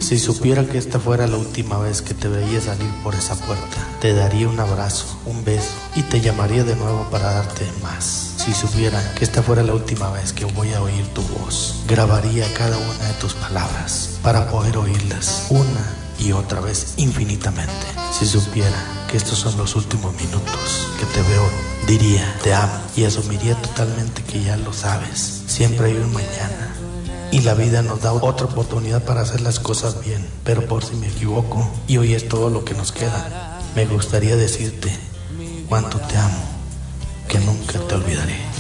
Si supiera que esta fuera la última vez que te veía salir por esa puerta, te daría un abrazo, un beso y te llamaría de nuevo para darte más. Si supiera que esta fuera la última vez que voy a oír tu voz, grabaría cada una de tus palabras para poder oírlas una y otra vez infinitamente. Si supiera que estos son los últimos minutos que te veo, diría te amo y asumiría totalmente que ya lo sabes. Siempre hay un mañana y la vida nos da otra oportunidad para hacer las cosas bien, pero por si me equivoco y hoy es todo lo que nos queda, me gustaría decirte cuánto te amo, que nunca te olvidaré.